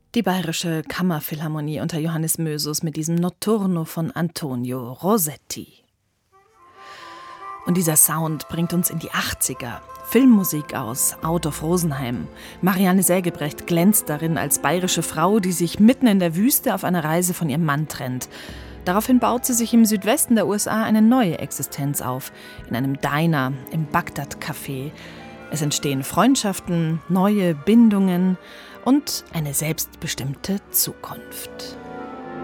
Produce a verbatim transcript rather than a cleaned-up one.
Die Bayerische Kammerphilharmonie unter Johannes Mösus mit diesem Notturno von Antonio Rossetti. Und dieser Sound bringt uns in die achtziger. Filmmusik aus Out of Rosenheim. Marianne Sägebrecht glänzt darin als bayerische Frau, die sich mitten in der Wüste auf einer Reise von ihrem Mann trennt. Daraufhin baut sie sich im Südwesten der U S A eine neue Existenz auf, in einem Diner, im Bagdad-Café. Es entstehen Freundschaften, neue Bindungen und eine selbstbestimmte Zukunft.